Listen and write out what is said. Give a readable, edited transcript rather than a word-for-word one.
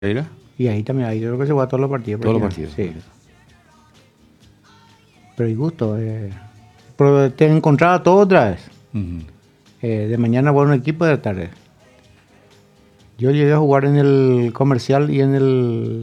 ¿Era? Y ahí también, ahí creo que se juega todos los partidos. Todos los prácticamente. partidos. Sí. Pero y gusto. Pero te encontraba todo otra vez. Ujú. De mañana voy a un equipo de tarde. Yo llegué a jugar en el Comercial y en el